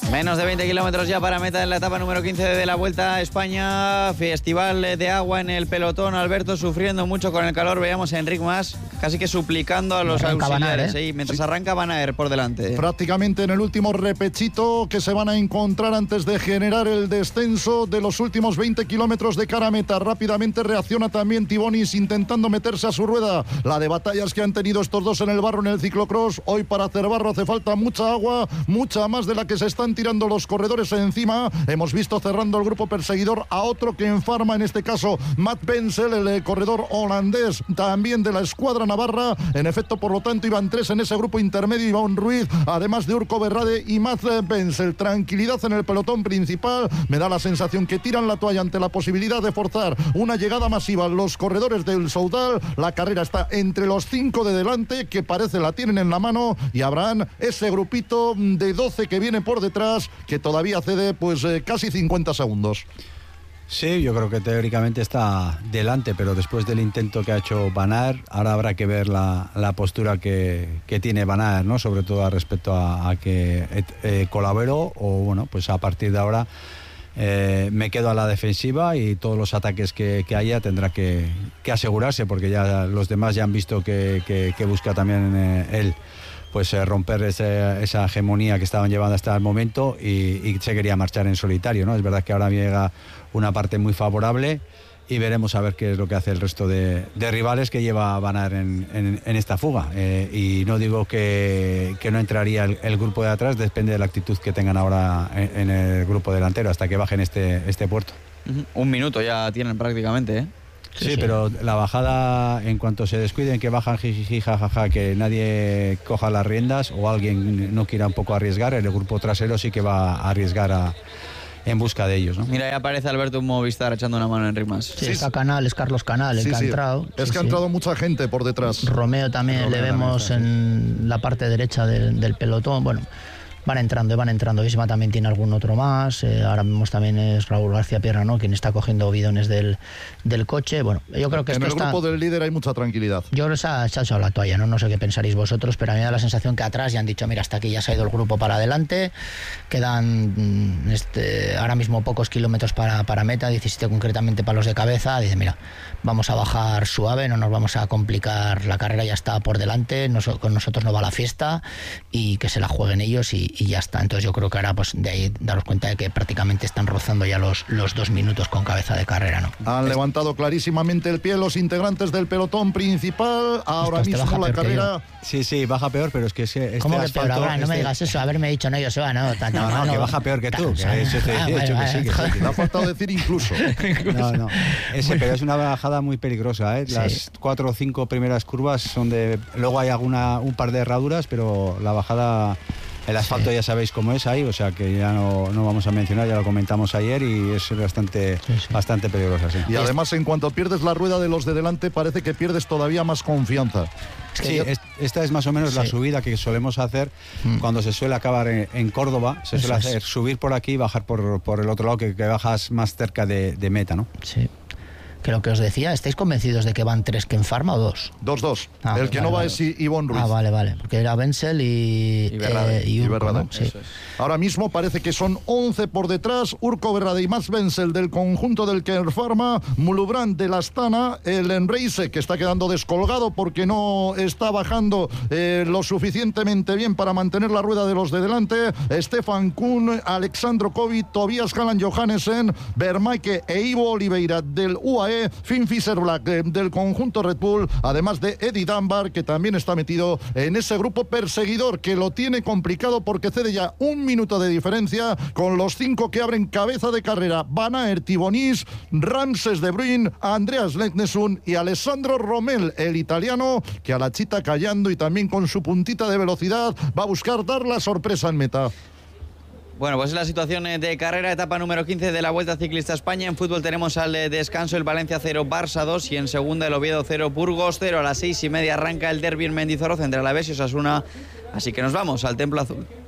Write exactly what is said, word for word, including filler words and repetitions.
Menos de veinte kilómetros ya para meta en la etapa número quince de la Vuelta a España. Festival de agua en el pelotón. Alberto sufriendo mucho con el calor. Veíamos a Enric Mas casi que suplicando a los arranca auxiliares. Van Aert, ¿eh? ¿eh? Mientras sí. arranca Van Aert por delante. Prácticamente en el último repechito que se van a encontrar antes de generar el descenso de los últimos veinte kilómetros de cara a meta. Rápidamente reacciona también Tibonis intentando meterse a su rueda. La de batallas que han tenido estos dos en el barro en el ciclocross. Hoy para hacer barro hace falta mucha agua, mucha más de la que se están tirando los corredores encima. Hemos visto cerrando el grupo perseguidor a otro que enfarma, en este caso Matt Bensel, el corredor holandés también de la escuadra navarra. En efecto, por lo tanto, iban tres en ese grupo intermedio, Iván Ruiz, además de Urko Berrade y Matt Bensel. Tranquilidad en el pelotón principal. Me da la sensación que tiran la toalla ante la posibilidad de forzar una llegada masiva. Los corredores del Soudal, la carrera está entre los cinco de delante, que parece la tienen en la mano, y habrán ese grupito de doce que viene por detrás, que todavía cede pues eh, casi cincuenta segundos. Sí, yo creo que teóricamente está delante, pero después del intento que ha hecho Van Aert, ahora habrá que ver la, la postura que, que tiene Van Aert, ¿no? Sobre todo respecto a, a que eh, colaboro, o bueno, pues a partir de ahora eh, me quedo a la defensiva y todos los ataques que, que haya tendrá que, que asegurarse, porque ya los demás ya han visto que, que, que busca también eh, él pues eh, romper ese, esa hegemonía que estaban llevando hasta el momento, y, y se quería marchar en solitario, ¿no? Es verdad que ahora llega una parte muy favorable y veremos a ver qué es lo que hace el resto de, de rivales que lleva Van Aert en, en, en esta fuga. Eh, y no digo que, que no entraría el, el grupo de atrás, depende de la actitud que tengan ahora en, en el grupo delantero hasta que bajen este, este puerto. Uh-huh. Un minuto ya tienen prácticamente, ¿eh? Sí, sí, sí, pero la bajada, en cuanto se descuiden, que bajan jiji, jajaja, que nadie coja las riendas o alguien no quiera un poco arriesgar, el grupo trasero sí que va a arriesgar a, en busca de ellos, ¿no? Mira, ya aparece Alberto Movistar echando una mano en Enric Mas. Sí, sí, está Canal, es Carlos Canal, el sí, que sí. ha entrado. Es sí, que ha entrado sí. mucha gente por detrás. Romeo también Romeo le vemos también está, en sí. la parte derecha del, del pelotón. Bueno, van entrando, van entrando. Isma también tiene algún otro más. Eh, ahora mismo también es Raúl García Pierra, ¿no? Quien está cogiendo bidones del, del coche. Bueno, yo creo que en esto el está... grupo del líder hay mucha tranquilidad. Yo creo que se ha echado la toalla, ¿no? No sé qué pensaréis vosotros, pero a mí me da la sensación que atrás ya han dicho, mira, hasta aquí ya se ha ido el grupo para adelante. Quedan este, ahora mismo pocos kilómetros para, para meta, diecisiete concretamente para los de cabeza. Dice, mira, vamos a bajar suave, no nos vamos a complicar, la carrera ya está por delante, nos, con nosotros no va la fiesta, y que se la jueguen ellos y, y ya está. Entonces yo creo que ahora pues de ahí daros cuenta de que prácticamente están rozando ya los, los dos minutos con cabeza de carrera, ¿no? Han es... levantado clarísimamente el pie los integrantes del pelotón principal. Ahora Esto, mismo la carrera... Sí, sí, baja peor, pero es que ese, este ¿Cómo que asfalto, peor? Ahora, no este... me digas eso, haberme dicho no, yo se va, no, tanto, no, no, no, que baja peor que tú, que ah, eso te he vale, dicho vale, que sí, que sí. Que... Me ha faltado decir incluso. No, no, ese, pero es una bajada muy peligrosa, ¿eh? Las sí. cuatro o cinco primeras curvas son de... Luego hay alguna un par de herraduras, pero la bajada... El asfalto sí. ya sabéis cómo es ahí, o sea que ya no, no vamos a mencionar, ya lo comentamos ayer y es bastante, sí, sí. bastante peligrosa. Sí. Y además, en cuanto pierdes la rueda de los de delante, parece que pierdes todavía más confianza. Es que sí, yo... es, esta es más o menos sí. la subida que solemos hacer mm. cuando se suele acabar en, en Córdoba, se Eso suele hacer es. subir por aquí y bajar por, por el otro lado, que, que bajas más cerca de, de meta, ¿no? Sí. Que lo que os decía, ¿estáis convencidos de que van tres que en Farma o dos? Dos, dos. Ah, el que vale, no va vale. es Ivonne Ruiz. Ah, vale, vale. Porque era Bensel y... Y Berrade. Eh, y Urko, y Berrade. ¿No? Sí. Es. Ahora mismo parece que son once por detrás. Urko Berrade y Mats Bensel del conjunto del Kern Pharma. Mulubrand de la Astana. El Enreise, que está quedando descolgado porque no está bajando eh, lo suficientemente bien para mantener la rueda de los de delante. Stefan Kuhn, Alexandro Kovic, Tobias Halland Johannesen, Vermaeke e Ivo Oliveira del U A E. Finn Fischer Black del conjunto Red Bull, además de Eddie Dunbar, que también está metido en ese grupo perseguidor, que lo tiene complicado porque cede ya un minuto de diferencia con los cinco que abren cabeza de carrera: Van Aert, Tibonis, Ramses de Bruyn, Andreas Leknesund y Alessandro Romel, el italiano, que a la chita callando y también con su puntita de velocidad va a buscar dar la sorpresa en meta. Bueno, pues es la situación de carrera, etapa número quince de la Vuelta Ciclista España. En fútbol tenemos al descanso el Valencia cero, Barça dos, y en segunda el Oviedo cero, Burgos cero. A las seis y media arranca el derbi en Mendizorroza entre Alavés y Osasuna. Así que nos vamos al Templo Azul.